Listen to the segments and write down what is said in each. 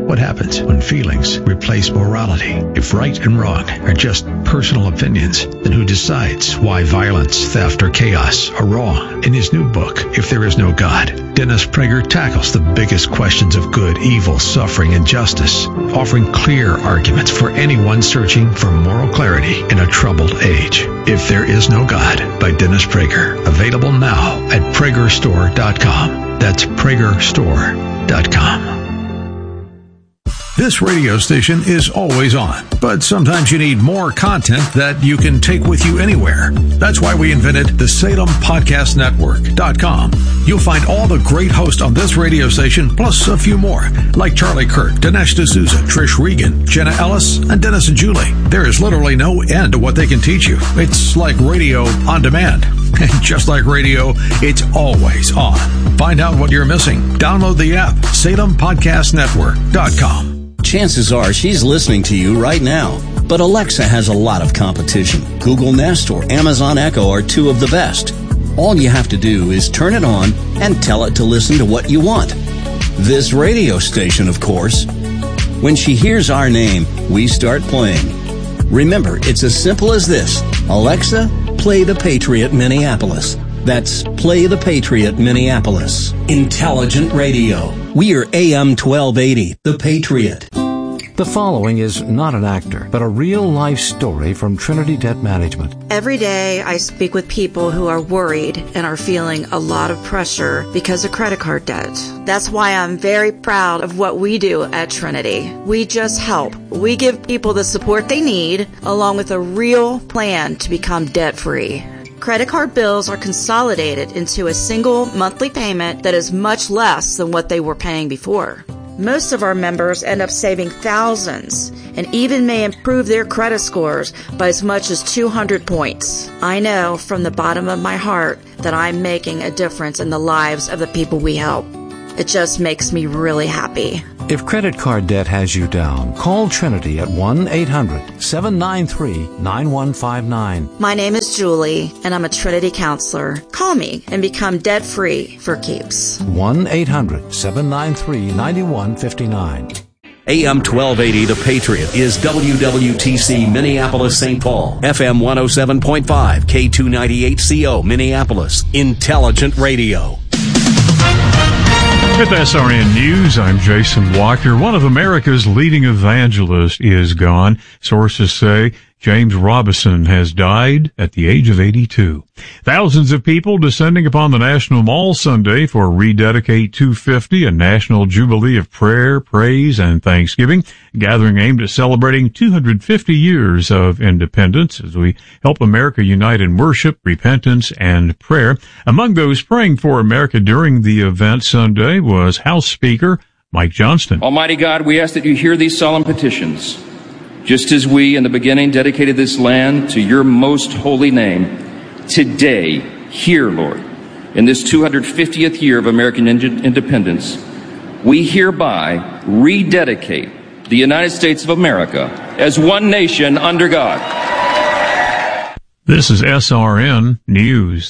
What happens when feelings replace morality? If right and wrong are just personal opinions, then who decides why violence, theft, or chaos are wrong? In his new book, If There Is No God, Dennis Prager tackles the biggest questions of good, evil, suffering, and justice, offering clear arguments for anyone searching for moral clarity in a troubled age. If There Is No God by Dennis Prager. Available now at PragerStore.com. That's PragerStore.com. This radio station is always on, but sometimes you need more content that you can take with you anywhere. That's why we invented the SalemPodcastNetwork.com. You'll find all the great hosts on this radio station, plus a few more, like Charlie Kirk, Dinesh D'Souza, Trish Regan, Jenna Ellis, and Dennis and Julie. There is literally no end to what they can teach you. It's like radio on demand. And just like radio, it's always on. Find out what you're missing. Download the app, SalemPodcastNetwork.com. Chances are she's listening to you right now. But Alexa has a lot of competition. Google Nest or Amazon Echo are two of the best. All you have to do is turn it on and tell it to listen to what you want. This radio station, of course. When she hears our name, we start playing. Remember, it's as simple as this. Alexa, play The Patriot Minneapolis. That's Play The Patriot Minneapolis. Intelligent radio. We are AM 1280, The Patriot. The following is not an actor, but a real-life story from Trinity Debt Management. Every day I speak with people who are worried and are feeling a lot of pressure because of credit card debt. That's why I'm very proud of what we do at Trinity. We just help. We give people the support they need, along with a real plan to become debt-free. Credit card bills are consolidated into a single monthly payment that is much less than what they were paying before. Most of our members end up saving thousands and even may improve their credit scores by as much as 200 points. I know from the bottom of my heart that I'm making a difference in the lives of the people we help. It just makes me really happy. If credit card debt has you down, call Trinity at 1-800-793-9159. My name is Julie, and I'm a Trinity counselor. Call me and become debt-free for keeps. 1-800-793-9159. AM 1280, The Patriot, is WWTC Minneapolis, St. Paul. FM 107.5, K298CO, Minneapolis. Intelligent radio. With SRN News, I'm Jason Walker. One of America's leading evangelists is gone. Sources say James Robison has died at the age of 82. Thousands of people descending upon the National Mall Sunday for Rededicate 250, a national jubilee of prayer, praise, and thanksgiving, a gathering aimed at celebrating 250 years of independence as we help America unite in worship, repentance, and prayer. Among those praying for America during the event Sunday was House Speaker Mike Johnston. Almighty God, we ask that you hear these solemn petitions. Just as we in the beginning dedicated this land to your most holy name, today, here, Lord, in this 250th year of American independence, we hereby rededicate the United States of America as one nation under God. This is SRN News.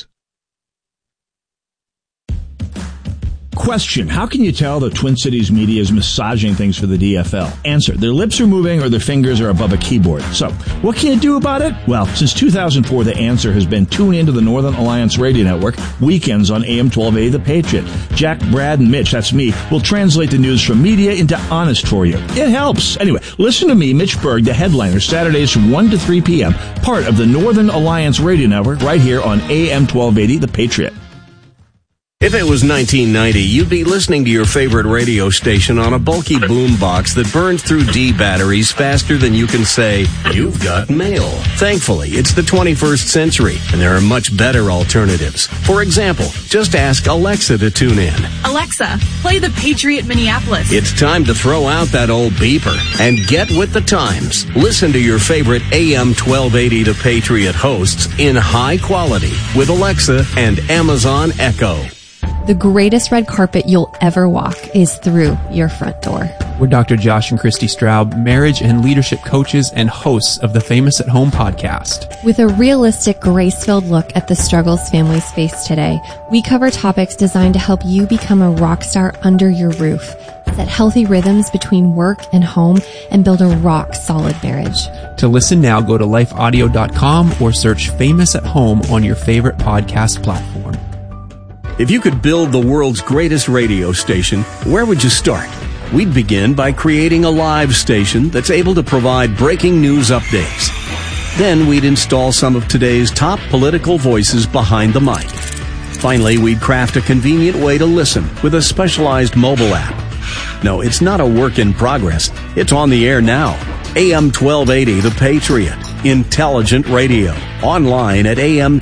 Question: how can you tell the Twin Cities media is massaging things for the DFL? Answer: their lips are moving or their fingers are above a keyboard. So, what can you do about it? Well, since 2004, the answer has been tune into the Northern Alliance Radio Network weekends on AM 1280 The Patriot. Jack, Brad, and Mitch, that's me, will translate the news from media into honest for you. It helps. Anyway, listen to me, Mitch Berg, the headliner, Saturdays from 1 to 3 p.m., part of the Northern Alliance Radio Network, right here on AM 1280 The Patriot. If it was 1990, you'd be listening to your favorite radio station on a bulky boombox that burns through D batteries faster than you can say, "You've got mail." Thankfully, it's the 21st century, and there are much better alternatives. For example, just ask Alexa to tune in. Alexa, play The Patriot Minneapolis. It's time to throw out that old beeper and get with the times. Listen to your favorite AM 1280 The Patriot hosts in high quality with Alexa and Amazon Echo. The greatest red carpet you'll ever walk is through your front door. We're Dr. Josh and Christy Straub, marriage and leadership coaches and hosts of the Famous at Home podcast. With a realistic, grace-filled look at the struggles families face today, we cover topics designed to help you become a rock star under your roof, set healthy rhythms between work and home, and build a rock-solid marriage. To listen now, go to lifeaudio.com or search Famous at Home on your favorite podcast platform. If you could build the world's greatest radio station, where would you start? We'd begin by creating a live station that's able to provide breaking news updates. Then we'd install some of today's top political voices behind the mic. Finally, we'd craft a convenient way to listen with a specialized mobile app. No, it's not a work in progress. It's on the air now. AM 1280 The Patriot. Intelligent radio. Online at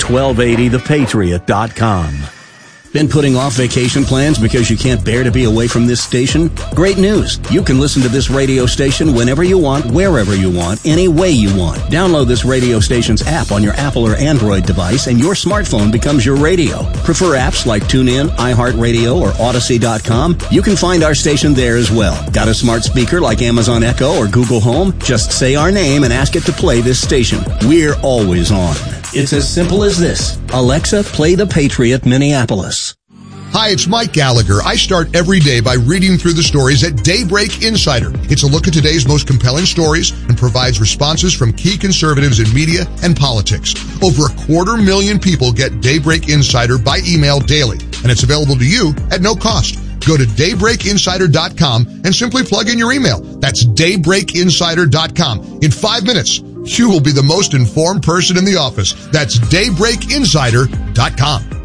am1280thepatriot.com. Been putting off vacation plans because you can't bear to be away from this station? Great news! You can listen to this radio station whenever you want, wherever you want, any way you want. Download this radio station's app on your Apple or Android device and your smartphone becomes your radio. Prefer apps like TuneIn, iHeartRadio, or Odyssey.com? You can find our station there as well. Got a smart speaker like Amazon Echo or Google Home? Just say our name and ask it to play this station. We're always on. It's as simple as this. Alexa, play The Patriot Minneapolis. Hi, it's Mike Gallagher. I start every day by reading through the stories at Daybreak Insider. It's a look at today's most compelling stories and provides responses from key conservatives in media and politics. Over 250,000 people get Daybreak Insider by email daily, and it's available to you at no cost. Go to daybreakinsider.com and simply plug in your email. That's daybreakinsider.com. In 5 minutes, you will be the most informed person in the office. That's daybreakinsider.com.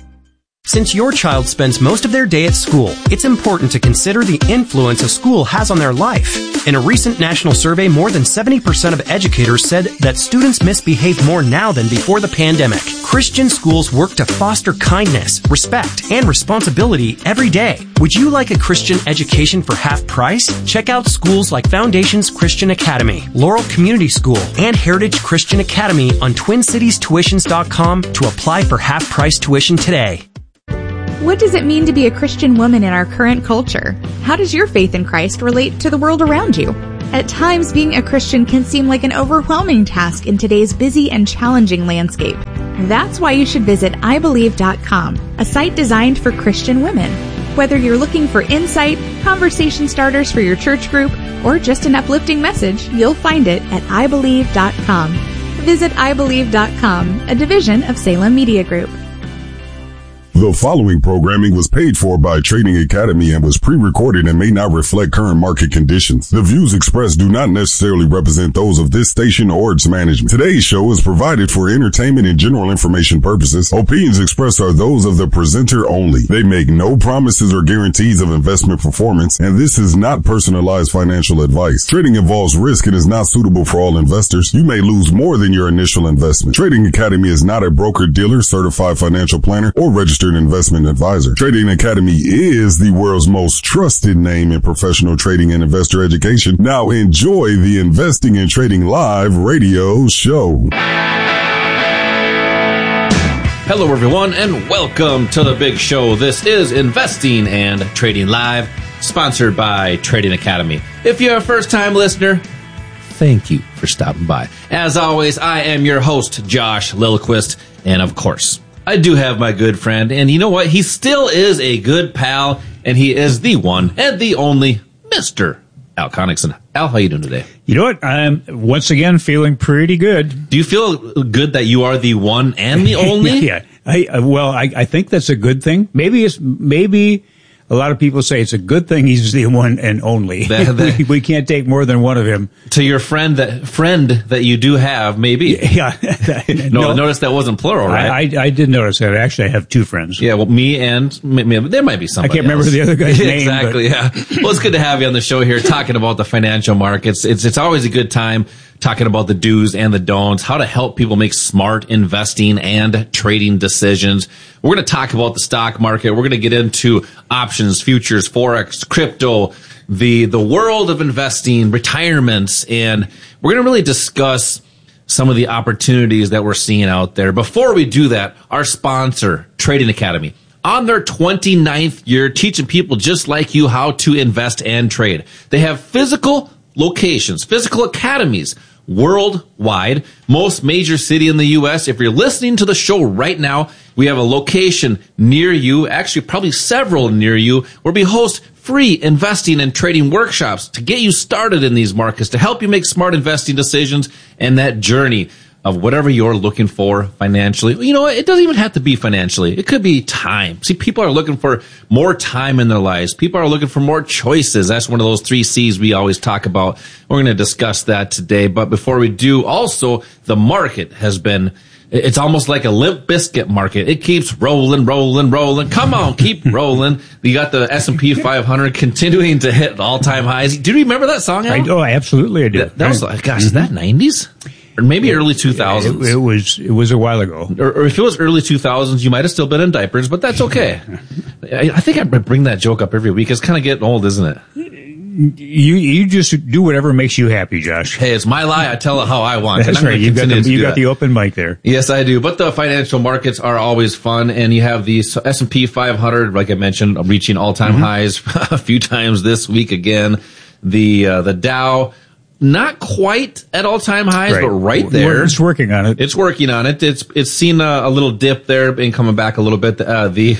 Since your child spends most of their day at school, it's important to consider the influence a school has on their life. In a recent national survey, more than 70% of educators said that students misbehave more now than before the pandemic. Christian schools work to foster kindness, respect, and responsibility every day. Would you like a Christian education for half price? Check out schools like Foundations Christian Academy, Laurel Community School, and Heritage Christian Academy on TwinCitiesTuitions.com to apply for half-price tuition today. What does it mean to be a Christian woman in our current culture? How does your faith in Christ relate to the world around you? At times, being a Christian can seem like an overwhelming task in today's busy and challenging landscape. That's why you should visit iBelieve.com, a site designed for Christian women. Whether you're looking for insight, conversation starters for your church group, or just an uplifting message, you'll find it at iBelieve.com. Visit iBelieve.com, a division of Salem Media Group. The following programming was paid for by Trading Academy and was pre-recorded and may not reflect current market conditions. The views expressed do not necessarily represent those of this station or its management. Today's show is provided for entertainment and general information purposes. Opinions expressed are those of the presenter only. They make no promises or guarantees of investment performance, and this is not personalized financial advice. Trading involves risk and is not suitable for all investors. You may lose more than your initial investment. Trading Academy is not a broker-dealer, certified financial planner, or registered investment advisor. Trading Academy is the world's most trusted name in professional trading and investor education. Now enjoy the Investing and Trading Live radio show. Hello everyone and welcome to the big show. This is Investing and Trading Live, sponsored by Trading Academy. If you're a first-time listener, thank you for stopping by. As always, I am your host, Josh Lillquist, and of course, I do have my good friend, and you know what? He still is a good pal, and he is the one and the only Mr. Al Connickson. Al, how you doing today? You know what? I'm once again feeling pretty good. Do you feel good that you are the one and the only? Yeah. I think that's a good thing. Maybe a lot of people say it's a good thing he's the one and only. We can't take more than one of him. To your friend that you do have, maybe. Yeah. No, notice that wasn't plural, right? I did notice that. Actually, I have two friends. Yeah, well, me and there might be somebody I can't remember else. the other guy's name. Exactly, yeah. Well, it's good to have you on the show here talking about the financial markets. It's always a good time talking about the do's and the don'ts, how to help people make smart investing and trading decisions. We're going to talk about the stock market. We're going to get into options, futures, forex, crypto, the world of investing, retirements, and we're going to really discuss some of the opportunities that we're seeing out there. Before we do that, our sponsor, Trading Academy. on their 29th year, teaching people just like you how to invest and trade. They have physical locations, physical academies worldwide, most major city in the U.S. If you're listening to the show right now, we have a location near you, actually probably several near you, where we host free investing and trading workshops to get you started in these markets, to help you make smart investing decisions and that journey of whatever you're looking for financially. You know, it doesn't even have to be financially. It could be time. See, people are looking for more time in their lives. People are looking for more choices. That's one of those 3 C's we always talk about. We're going to discuss that today. But before we do, also, the market has been, it's almost like a Limp Biscuit market. It keeps rolling. Come on, keep rolling. You got the S&P 500 continuing to hit all-time highs. Do you remember that song, Al? Absolutely I do. That was like, gosh, is that 90s? Or maybe early 2000s. It was a while ago. Or if it was early 2000s, you might have still been in diapers, but that's okay. I think I bring that joke up every week. It's kind of getting old, isn't it? You just do whatever makes you happy, Josh. Hey, it's my lie. I tell it how I want. That's right. You got the open mic there. Yes, I do. But the financial markets are always fun, and you have the S&P 500, like I mentioned, reaching all-time highs a few times this week again. The Dow, not quite at all-time highs, but right there. It's working on it. It's working on it. It's seen a little dip there and coming back a little bit. The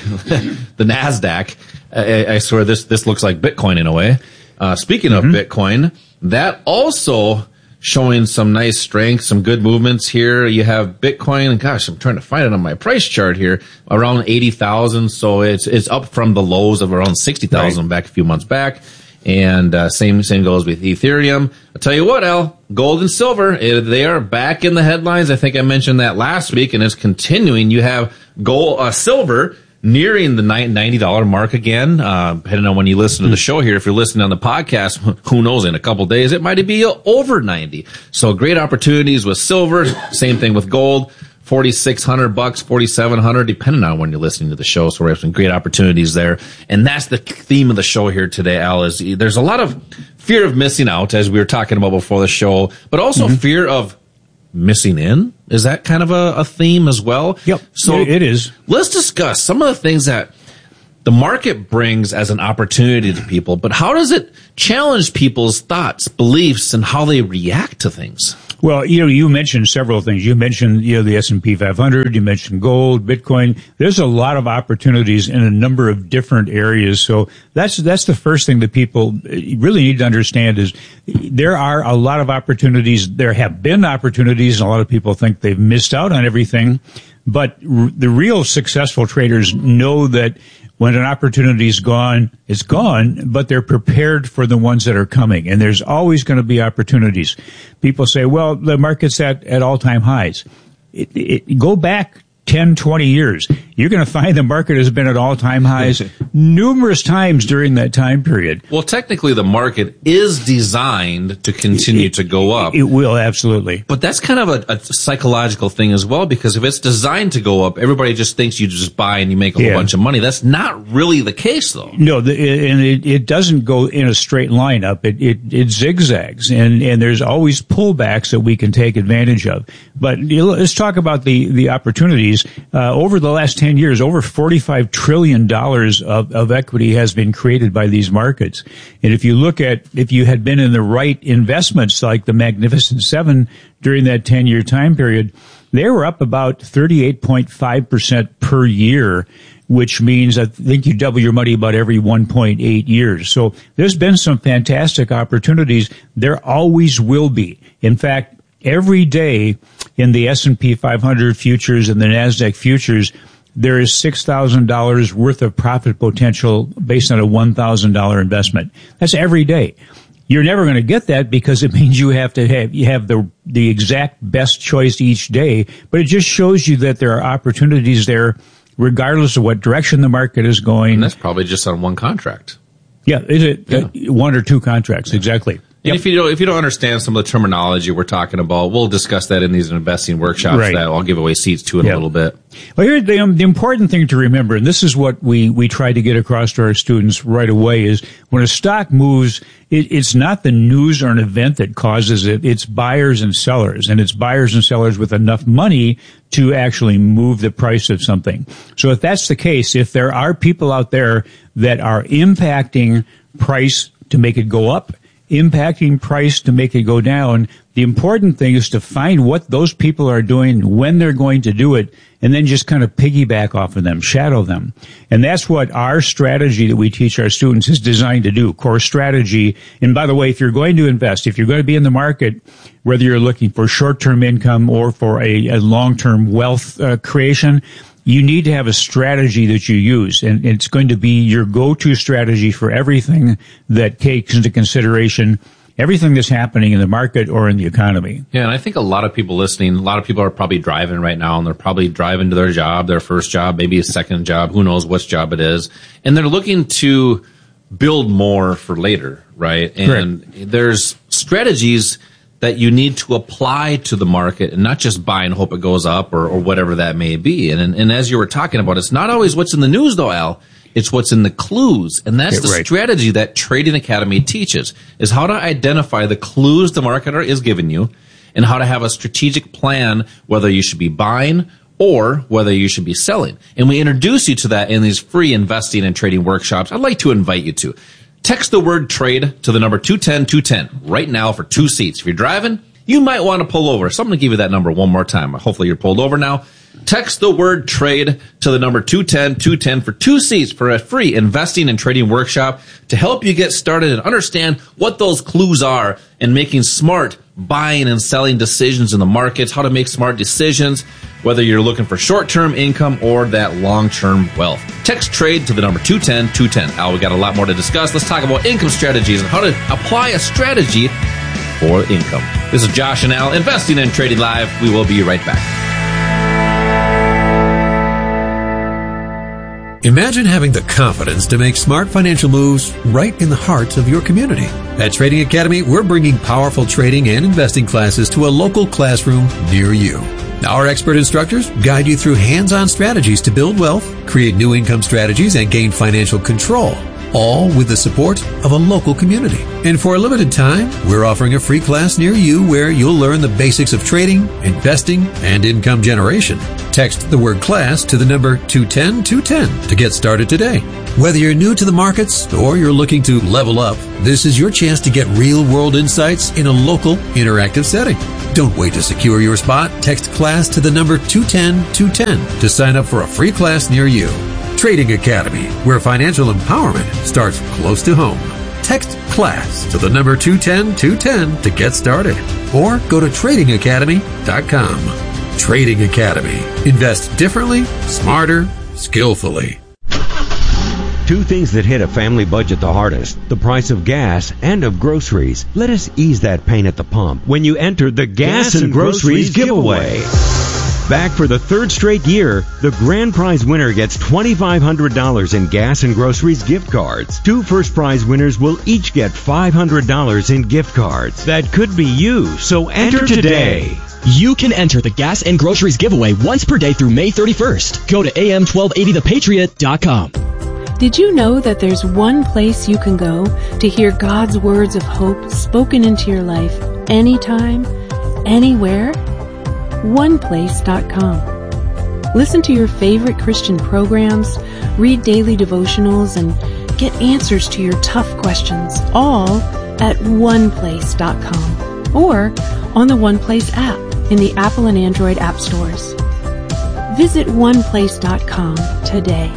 NASDAQ, I swear this looks like Bitcoin in a way. Speaking of Bitcoin, that also showing some nice strength, some good movements here. You have Bitcoin, and gosh, I'm trying to find it on my price chart here, around 80,000. So it's up from the lows of around 60,000 back a few months back. And same goes with Ethereum. I'll tell you what, Al, gold and silver, they are back in the headlines. I think I mentioned that last week, and it's continuing. You have silver nearing the $90 mark again, depending on when you listen to the show here. If you're listening on the podcast, who knows, in a couple days, it might be over 90. So great opportunities with silver. Same thing with gold. $4,600, $4,700, depending on when you're listening to the show. So we have some great opportunities there. And that's the theme of the show here today, Al, is there's a lot of fear of missing out, as we were talking about before the show, but also fear of missing in. Is that kind of a theme as well? Yep. So it is. Let's discuss some of the things that the market brings as an opportunity to people, but how does it challenge people's thoughts, beliefs, and how they react to things? Well, you mentioned several things. You mentioned, the S&P 500, you mentioned gold, Bitcoin. There's a lot of opportunities in a number of different areas. So that's the first thing that people really need to understand is there are a lot of opportunities. There have been opportunities, and a lot of people think they've missed out on everything. But the real successful traders know that when an opportunity is gone, it's gone, but they're prepared for the ones that are coming. And there's always going to be opportunities. People say, well, the market's at all-time highs. Go back 10, 20 years. You're going to find the market has been at all-time highs numerous times during that time period. Well, technically, the market is designed to continue to go up. It will, absolutely. But that's kind of a psychological thing as well, because if it's designed to go up, everybody just thinks you just buy and you make a whole bunch of money. That's not really the case, though. No, and it doesn't go in a straight line up. It zigzags, and there's always pullbacks that we can take advantage of. But let's talk about the opportunities. Over the last 10 years, over $45 trillion of equity has been created by these markets. And if you had been in the right investments like the Magnificent Seven during that 10-year time period, they were up about 38.5% per year, which means I think you double your money about every 1.8 years. So there's been some fantastic opportunities. There always will be. In fact, every day in the S&P 500 futures and the NASDAQ futures, there is $6,000 worth of profit potential based on a $1,000 investment. That's every day. You're never going to get that because it means you have the exact best choice each day, but it just shows you that there are opportunities there regardless of what direction the market is going. And that's probably just on one contract. Yeah, is it one or two contracts? Yeah. Exactly. And if you don't understand some of the terminology we're talking about, we'll discuss that in these investing workshops that I'll give away seats to in a little bit. Well, here, the important thing to remember, and this is what we try to get across to our students right away, is when a stock moves, it's not the news or an event that causes it. It's buyers and sellers, and it's buyers and sellers with enough money to actually move the price of something. So if that's the case, if there are people out there that are impacting price to make it go up, impacting price to make it go down, the important thing is to find what those people are doing, when they're going to do it, and then just kind of piggyback off of them, shadow them. And that's what our strategy that we teach our students is designed to do, core strategy. And by the way, if you're going to invest, if you're going to be in the market, whether you're looking for short-term income or for a long-term wealth creation, you need to have a strategy that you use, and it's going to be your go-to strategy for everything that takes into consideration everything that's happening in the market or in the economy. Yeah, and I think a lot of people listening, a lot of people are probably driving right now, and they're probably driving to their job, their first job, maybe a second job, who knows which job it is, and they're looking to build more for later, right? And there's strategies that you need to apply to the market and not just buy and hope it goes up or whatever that may be. And as you were talking about, it's not always what's in the news though, Al. It's what's in the clues. And that's the strategy that Trading Academy teaches, is how to identify the clues the marketer is giving you and how to have a strategic plan, whether you should be buying or whether you should be selling. And we introduce you to that in these free investing and trading workshops I'd like to invite you to. Text the word trade to the number 210-210 right now for 2 seats. If you're driving, you might want to pull over. So I'm going to give you that number one more time. Hopefully you're pulled over now. Text the word trade to the number 210-210 for 2 seats for a free investing and trading workshop to help you get started and understand what those clues are and making smart buying and selling decisions in the markets, how to make smart decisions, whether you're looking for short-term income or that long-term wealth. Text trade to the number 210-210. Al, we got a lot more to discuss. Let's talk about income strategies and how to apply a strategy for income. This is Josh and Al, Investing and Trading Live. We will be right back. Imagine having the confidence to make smart financial moves right in the heart of your community. At Trading Academy, we're bringing powerful trading and investing classes to a local classroom near you. Our expert instructors guide you through hands-on strategies to build wealth, create new income strategies, and gain financial control, all with the support of a local community. And for a limited time, we're offering a free class near you where you'll learn the basics of trading, investing, and income generation. Text the word class to the number 210-210 to get started today. Whether you're new to the markets or you're looking to level up, this is your chance to get real-world insights in a local, interactive setting. Don't wait to secure your spot. Text class to the number 210-210 to sign up for a free class near you. Trading Academy, where financial empowerment starts close to home. Text class to the number 210-210 to get started. Or go to tradingacademy.com. Trading Academy. Invest differently, smarter, skillfully. 2 things that hit a family budget the hardest: the price of gas and of groceries. Let us ease that pain at the pump when you enter the Gas and Groceries Giveaway. Back for the 3rd straight year, the grand prize winner gets $2,500 in gas and groceries gift cards. 2 first prize winners will each get $500 in gift cards. That could be you, so enter today. You can enter the Gas and Groceries Giveaway once per day through May 31st. Go to am1280thepatriot.com. Did you know that there's one place you can go to hear God's words of hope spoken into your life anytime, anywhere? OnePlace.com. Listen to your favorite Christian programs, read daily devotionals, and get answers to your tough questions, all at OnePlace.com or on the OnePlace app in the Apple and Android app stores. Visit OnePlace.com today.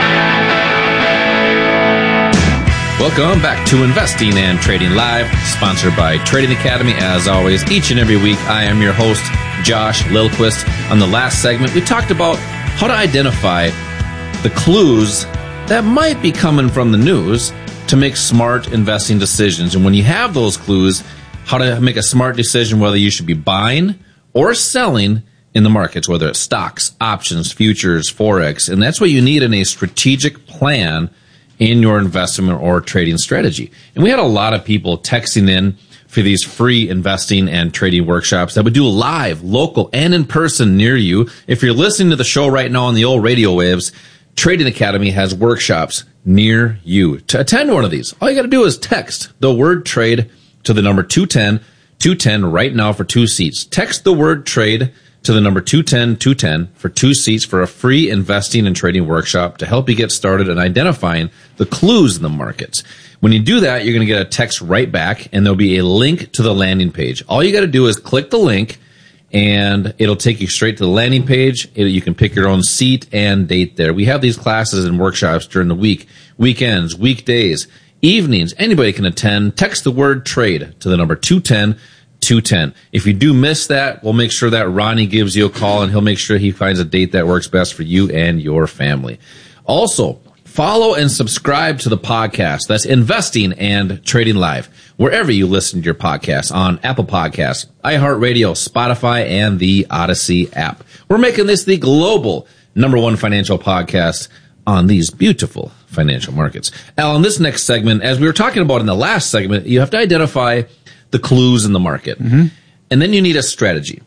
Welcome back to Investing and Trading Live, sponsored by Trading Academy. As always, each and every week, I am your host, Josh Lilquist. On the last segment, we talked about how to identify the clues that might be coming from the news to make smart investing decisions. And when you have those clues, how to make a smart decision whether you should be buying or selling in the markets, whether it's stocks, options, futures, forex. And that's what you need in a strategic plan in your investment or trading strategy. And we had a lot of people texting in for these free investing and trading workshops that we do live, local, and in person near you. If you're listening to the show right now on the old radio waves, Trading Academy has workshops near you. To attend one of these, all you got to do is text the word trade to the number 210 right now for 2 seats. Text the word trade to the number 210 for 2 seats for a free investing and trading workshop to help you get started in identifying the clues in the markets. When you do that, you're going to get a text right back, and there'll be a link to the landing page. All you got to do is click the link, and it'll take you straight to the landing page. You can pick your own seat and date there. We have these classes and workshops during the week, weekends, weekdays, evenings. Anybody can attend. Text the word trade to the number 210. If you do miss that, we'll make sure that Ronnie gives you a call, and he'll make sure he finds a date that works best for you and your family. Also, follow and subscribe to the podcast. That's Investing and Trading Live, wherever you listen to your podcasts, on Apple Podcasts, iHeartRadio, Spotify, and the Odyssey app. We're making this the global #1 financial podcast on these beautiful financial markets. Al, in this next segment, as we were talking about in the last segment, you have to identify the clues in the market. Mm-hmm. And then you need a strategy.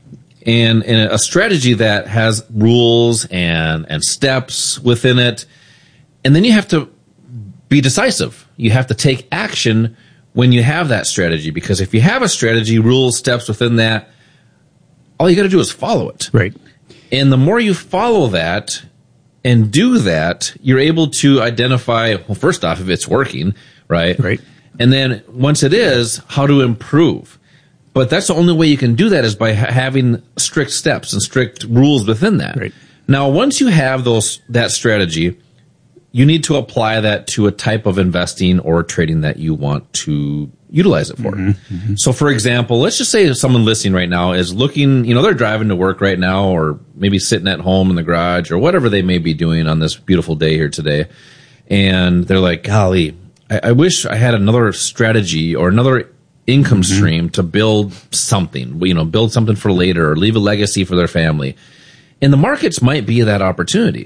And a strategy that has rules and steps within it. And then you have to be decisive. You have to take action when you have that strategy. Because if you have a strategy, rules, steps within that, all you got to do is follow it. Right. And the more you follow that and do that, you're able to identify, well, first off, if it's working, right? Right. And then once it is, how to improve. But that's the only way you can do that is by having strict steps and strict rules within that. Right. Now, once you have that strategy, you need to apply that to a type of investing or trading that you want to utilize it for. Mm-hmm. Mm-hmm. So, for example, let's just say someone listening right now is looking, they're driving to work right now, or maybe sitting at home in the garage, or whatever they may be doing on this beautiful day here today. And they're like, golly, I wish I had another strategy or another income stream to build something, build something for later or leave a legacy for their family. And the markets might be that opportunity.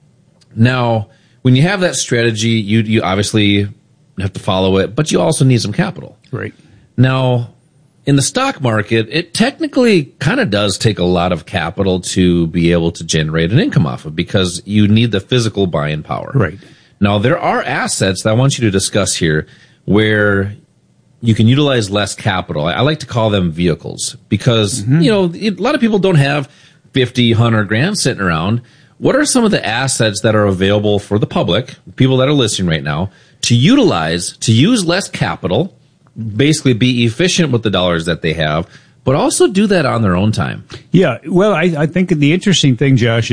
Now, when you have that strategy, you obviously have to follow it, but you also need some capital. Right. Now, in the stock market, it technically kind of does take a lot of capital to be able to generate an income off of, because you need the physical buying power. Right. Now, there are assets that I want you to discuss here where you can utilize less capital. I like to call them vehicles because, a lot of people don't have 50, 100 grand sitting around. What are some of the assets that are available for the public, people that are listening right now, to use less capital, basically be efficient with the dollars that they have, but also do that on their own time? Yeah, well, I think the interesting thing, Josh,